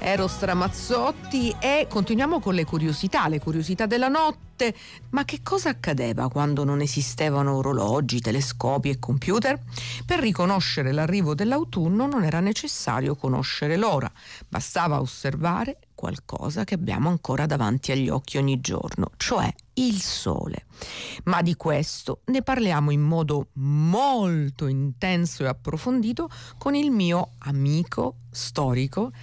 Eros Ramazzotti, e continuiamo con le curiosità della notte. Ma che cosa accadeva quando non esistevano orologi, telescopi e computer? Per riconoscere l'arrivo dell'autunno non era necessario conoscere l'ora, bastava osservare qualcosa che abbiamo ancora davanti agli occhi ogni giorno, cioè il sole. Ma di questo ne parliamo in modo molto intenso e approfondito con il mio amico storico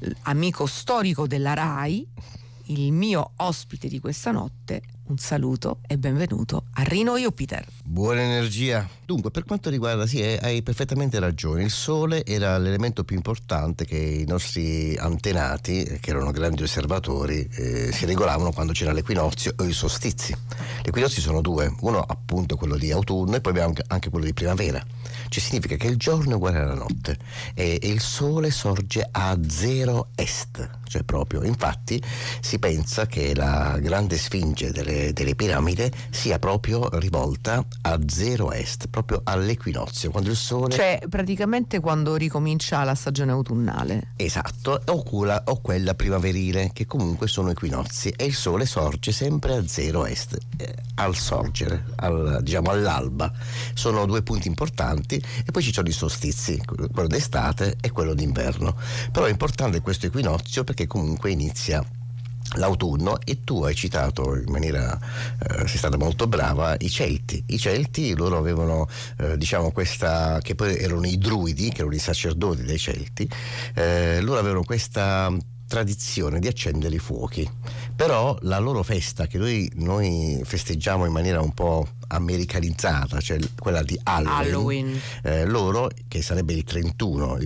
della RAI, il mio ospite di questa notte. Un saluto e benvenuto a Rino Jupiter. Buona energia. Dunque, per quanto riguarda, sì, hai perfettamente ragione. Il sole era l'elemento più importante che i nostri antenati, che erano grandi osservatori, si regolavano quando c'era l'equinozio o i solstizi. Gli equinozi sono due, uno appunto quello di autunno e poi abbiamo anche quello di primavera. Cioè significa che il giorno è uguale alla notte e il sole sorge a 0 est, cioè proprio. Infatti si pensa che la grande sfinge delle piramidi sia proprio rivolta a 0 est, proprio all'equinozio, quando il sole, cioè praticamente quando ricomincia la stagione autunnale. Esatto, o quella primaverile, che comunque sono equinozi, e il sole sorge sempre a 0 est, al sorgere, diciamo all'alba. Sono due punti importanti. E poi ci sono i solstizi, quello d'estate e quello d'inverno. Però è importante questo equinozio perché comunque inizia l'autunno, e tu hai citato in maniera sei stata molto brava i Celti. Loro avevano diciamo questa, che poi erano i druidi, che erano i sacerdoti dei Celti, loro avevano questa tradizione di accendere i fuochi. Però la loro festa, che noi festeggiamo in maniera un po' americanizzata, cioè quella di Halloween. Loro, che sarebbe il 31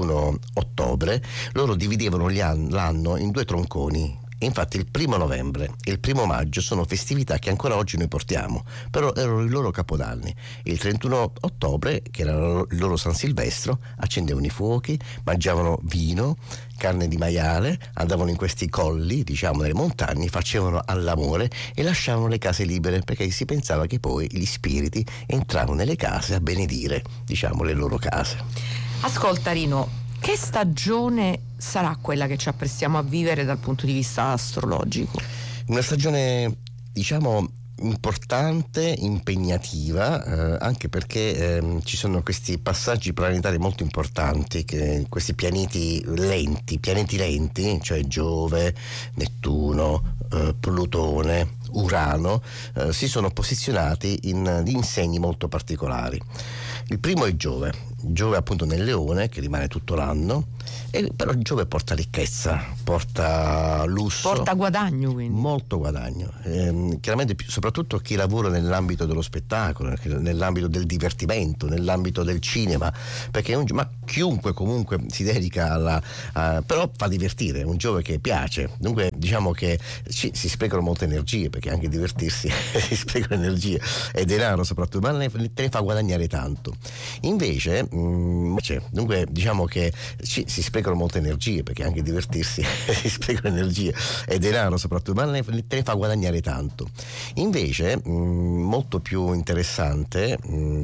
ottobre, loro dividevano l'anno in due tronconi. E infatti il 1 novembre e il 1 maggio sono festività che ancora oggi noi portiamo, però erano i loro capodanni. Il 31 ottobre, che era il loro San Silvestro, accendevano i fuochi, mangiavano vino, carne di maiale, andavano in questi colli, diciamo nelle montagne, facevano all'amore e lasciavano le case libere, perché si pensava che poi gli spiriti entravano nelle case a benedire, diciamo, le loro case. Ascolta Rino, che stagione sarà quella che ci apprestiamo a vivere dal punto di vista astrologico? Una stagione, diciamo, importante, impegnativa, anche perché ci sono questi passaggi planetari molto importanti, questi pianeti lenti, cioè Giove, Nettuno, Plutone, Urano, si sono posizionati in segni molto particolari. Il primo è Giove appunto nel Leone, che rimane tutto l'anno, però Giove porta ricchezza, porta lusso, porta guadagno, quindi molto guadagno, chiaramente soprattutto chi lavora nell'ambito dello spettacolo, nell'ambito del divertimento, nell'ambito del cinema, perché ma chiunque comunque si dedica però fa divertire, è un Giove che piace. Dunque diciamo che si sprecano molte energie, perché anche divertirsi si sprecano energie e denaro soprattutto, ma te ne fa guadagnare tanto. Invece dunque diciamo che si sprecano molte energie, perché anche divertirsi si sprecano energie e denaro soprattutto, ma te ne fa guadagnare tanto. Invece molto più interessante